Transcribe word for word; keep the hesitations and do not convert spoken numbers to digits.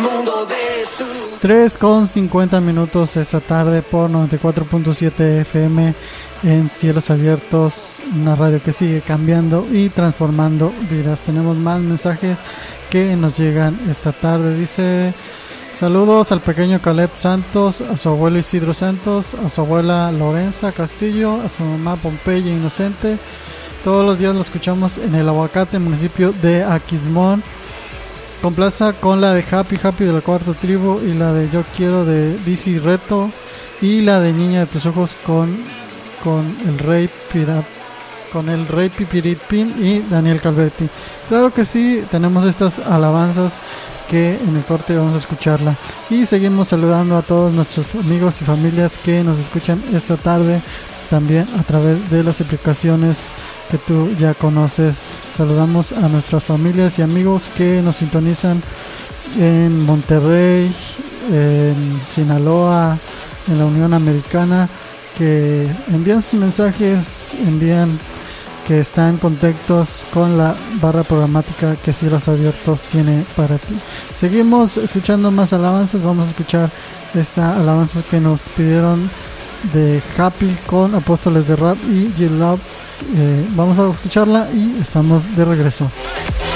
tres con cincuenta minutos esta tarde por noventa y cuatro punto siete F M en Cielos Abiertos, una radio que sigue cambiando y transformando vidas. Tenemos más mensajes que nos llegan esta tarde. Dice: saludos al pequeño Caleb Santos, a su abuelo Isidro Santos, a su abuela Lorenza Castillo, a su mamá Pompeya Inocente. Todos los días lo escuchamos en el Aguacate, municipio de Aquismón. Complaza con la de Happy Happy de la Cuarta Tribu y la de Yo Quiero de Dizzy Reto y la de Niña de tus Ojos con, con el Rey Pirat, con el Rey Pipiripín y Daniel Calvetti. Claro que sí, tenemos estas alabanzas que en el corte vamos a escucharla. Y seguimos saludando a todos nuestros amigos y familias que nos escuchan esta tarde, también a través de las aplicaciones que tú ya conoces. Saludamos a nuestras familias y amigos que nos sintonizan en Monterrey, en Sinaloa, en la Unión Americana, que envían sus mensajes, envían que están contentos con la barra programática que Cielos Abiertos tiene para ti. Seguimos escuchando más alabanzas. Vamos a escuchar esta alabanza que nos pidieron de Happy con Apóstoles de Rap y G-Love. Eh, vamos a escucharla y estamos de regreso.